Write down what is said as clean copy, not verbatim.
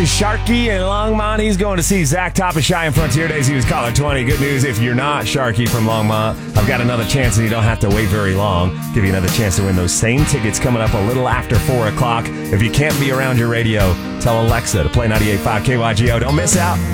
is Sharky in Longmont. He's going to see Zach Toppashy in Frontier Days. He was caller 20. Good news, if you're not Sharky from Longmont, I've got another chance and you don't have to wait very long. Give you another chance to win those same tickets coming up a little after 4 o'clock. If you can't be around your radio, tell Alexa to play 98.5 KYGO. Don't miss out.